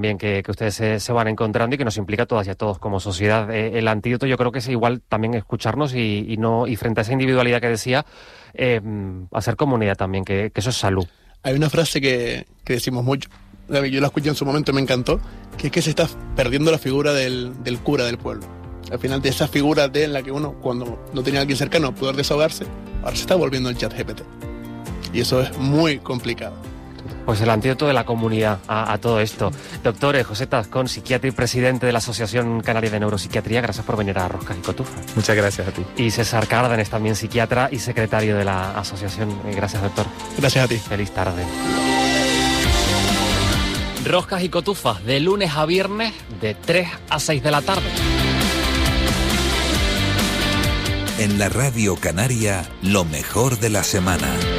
Bien, que ustedes se van encontrando y que nos implica a todas y a todos como sociedad. El antídoto yo creo que es igual también escucharnos y frente a esa individualidad que decía, hacer comunidad también, que eso es salud. Hay una frase que decimos mucho, yo la escuché en su momento y me encantó, que es que se está perdiendo la figura del cura del pueblo. Al final de esa figura en la que uno, cuando no tenía a alguien cercano, poder desahogarse, ahora se está volviendo el ChatGPT. Y eso es muy complicado. Pues el antídoto de la comunidad a todo esto. Doctor José Tazcón, psiquiatra y presidente de la Asociación Canaria de Neuropsiquiatría, gracias por venir a Roscas y Cotufas. Muchas gracias a ti. Y César Cárdenas, también psiquiatra y secretario de la asociación. Gracias, doctor. Gracias a ti. Feliz tarde. Roscas y Cotufas, de lunes a viernes, de 3 a 6 de la tarde. En la Radio Canaria, lo mejor de la semana.